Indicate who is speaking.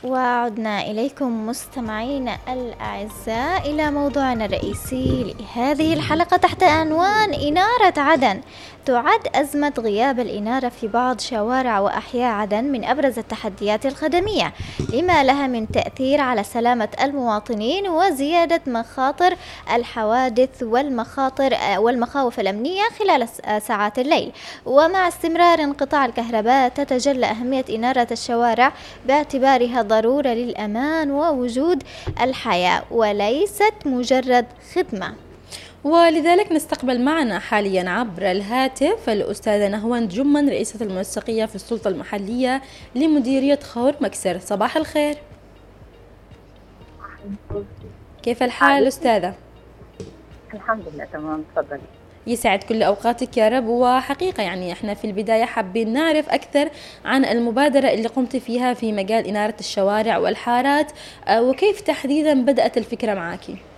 Speaker 1: وعدنا إليكم مستمعينا الأعزاء إلى موضوعنا الرئيسي لهذه الحلقة تحت عنوان إنارة عدن. تعد أزمة غياب الإنارة في بعض شوارع وأحياء عدن من أبرز التحديات الخدمية، لما لها من تأثير على سلامة المواطنين وزيادة مخاطر الحوادث والمخاوف الأمنية خلال ساعات الليل. ومع استمرار انقطاع الكهرباء تتجلى أهمية إنارة الشوارع باعتبارها ضرورة للأمان ووجود الحياة وليست مجرد خدمة.
Speaker 2: ولذلك نستقبل معنا حاليا عبر الهاتف الأستاذة نهواند جمن، رئيسة المنسقية في السلطة المحلية لمديرية خور مكسر. صباح الخير، كيف الحال أستاذة؟
Speaker 3: الحمد لله تمام، تفضلي.
Speaker 2: يسعد كل أوقاتك يا رب. وحقيقة يعني احنا في البداية حابين نعرف أكثر عن المبادرة اللي قمت فيها في مجال إنارة الشوارع والحارات، وكيف تحديدا بدأت الفكرة معاكي؟